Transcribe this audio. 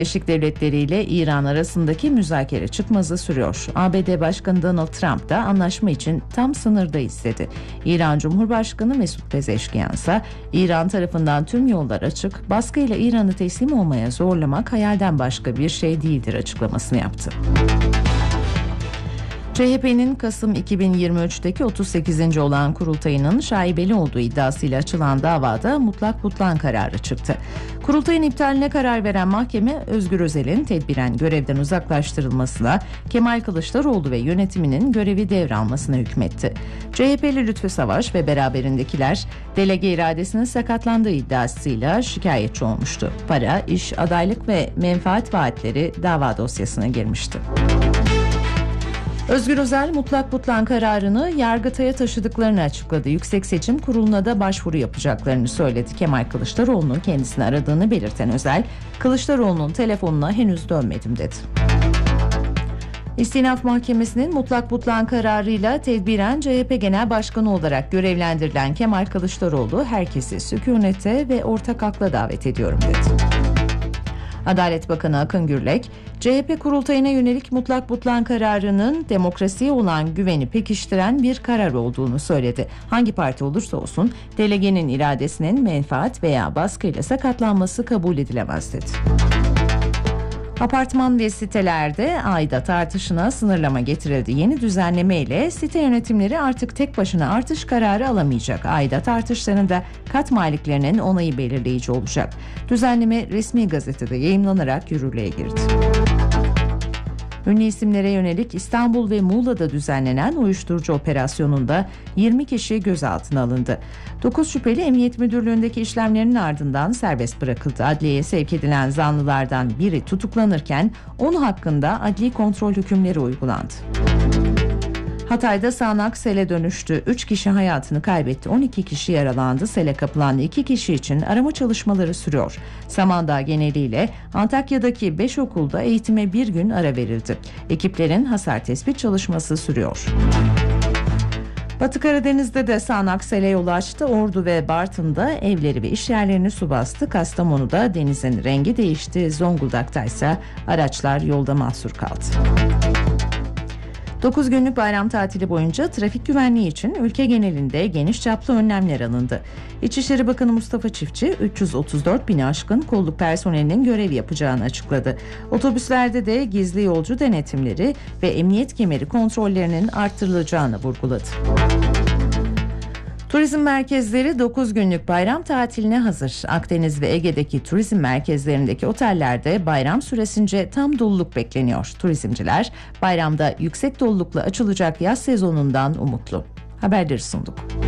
Birleşik Devletleri ile İran arasındaki müzakere çıkmazı sürüyor. ABD Başkanı Donald Trump da anlaşma için tam sınırdayız dedi. İran Cumhurbaşkanı Mesut Pezeşkiyan ise İran tarafından tüm yollar açık, baskıyla İran'ı teslim olmaya zorlamak hayalden başka bir şey değildir açıklamasını yaptı. CHP'nin Kasım 2023'teki 38. olan kurultayının şaibeli olduğu iddiasıyla açılan davada mutlak butlan kararı çıktı. Kurultayın iptaline karar veren mahkeme, Özgür Özel'in tedbiren görevden uzaklaştırılmasına, Kemal Kılıçdaroğlu ve yönetiminin görevi devralmasına hükmetti. CHP'li Lütfü Savaş ve beraberindekiler delege iradesinin sakatlandığı iddiasıyla şikayetçi olmuştu. Para, iş, adaylık ve menfaat vaatleri dava dosyasına girmişti. Özgür Özel mutlak butlan kararını Yargıtay'a taşıdıklarını açıkladı. Yüksek Seçim Kurulu'na da başvuru yapacaklarını söyledi. Kemal Kılıçdaroğlu'nun kendisini aradığını belirten Özel, Kılıçdaroğlu'nun telefonuna henüz dönmedim dedi. İstinaf Mahkemesi'nin mutlak butlan kararıyla tedbiren CHP Genel Başkanı olarak görevlendirilen Kemal Kılıçdaroğlu, herkesi sükunete ve ortak akla davet ediyorum dedi. Adalet Bakanı Akın Gürlek, CHP kurultayına yönelik mutlak butlan kararının demokrasiye olan güveni pekiştiren bir karar olduğunu söyledi. Hangi parti olursa olsun delegenin iradesinin menfaat veya baskıyla sakatlanması kabul edilemez dedi. Apartman ve sitelerde aidat artışına sınırlama getirildi. Yeni düzenleme ile site yönetimleri artık tek başına artış kararı alamayacak. Aidat artışlarında kat maliklerinin onayı belirleyici olacak. Düzenleme resmi gazetede yayımlanarak yürürlüğe girdi. Ünlü isimlere yönelik İstanbul ve Muğla'da düzenlenen uyuşturucu operasyonunda 20 kişi gözaltına alındı. 9 şüpheli Emniyet Müdürlüğü'ndeki işlemlerinin ardından serbest bırakıldı. Adliyeye sevk edilen zanlılardan biri tutuklanırken 10 hakkında adli kontrol hükümleri uygulandı. Hatay'da sağanak sele dönüştü. 3 kişi hayatını kaybetti. 12 kişi yaralandı. Sele kapılan 2 kişi için arama çalışmaları sürüyor. Samandağ geneliyle Antakya'daki 5 okulda eğitime bir gün ara verildi. Ekiplerin hasar tespit çalışması sürüyor. Batı Karadeniz'de de sağanak sele yol açtı. Ordu ve Bartın'da evleri ve iş yerlerini su bastı. Kastamonu'da denizin rengi değişti. Zonguldak'ta ise araçlar yolda mahsur kaldı. 9 günlük bayram tatili boyunca trafik güvenliği için ülke genelinde geniş çaplı önlemler alındı. İçişleri Bakanı Mustafa Çiftçi 334 bini aşkın kolluk personelinin görev yapacağını açıkladı. Otobüslerde de gizli yolcu denetimleri ve emniyet kemeri kontrollerinin arttırılacağını vurguladı. Turizm merkezleri 9 günlük bayram tatiline hazır. Akdeniz ve Ege'deki turizm merkezlerindeki otellerde bayram süresince tam doluluk bekleniyor. Turizmciler bayramda yüksek dolulukla açılacak yaz sezonundan umutlu. Haberleri sunduk.